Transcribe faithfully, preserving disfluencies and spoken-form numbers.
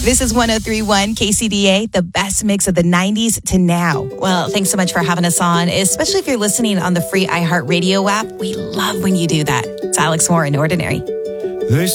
This is one oh three point one K C D A, the best mix of the nineties to now. Well, thanks so much for having us on, especially if you're listening on the free iHeartRadio app. We love when you do that. It's Alex Warren, Ordinary. They